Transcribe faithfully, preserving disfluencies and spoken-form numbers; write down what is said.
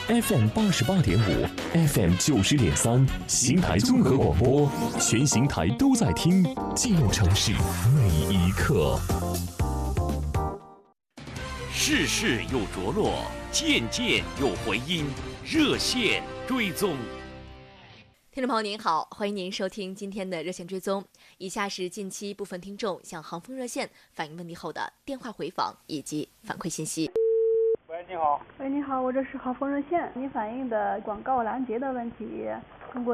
F M 八十八点五 ，F M 九十点三，邢台综合广播，全邢台都在听，记录城市每一刻。 事事有着落，件件有回音，热线追踪。 听众朋友您好，欢迎您收听今天的热线追踪。以下是近期部分听众向航风热线反映问题后的电话回访以及反馈信息。 喂，你好。 喂，你好，我这是航风热线，你反映的广告拦截的问题，